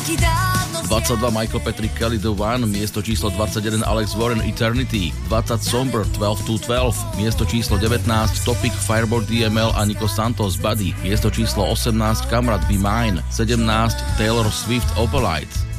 22 Michael Patrick Kelly The One, miesto číslo 21 Alex Warren Eternity, 20 Somber 12 to 12, miesto číslo 19 Topic Fireboard DML a Nico Santos Buddy, miesto číslo 18 Kamrat Be Mine, 17 Taylor Swift Opalite,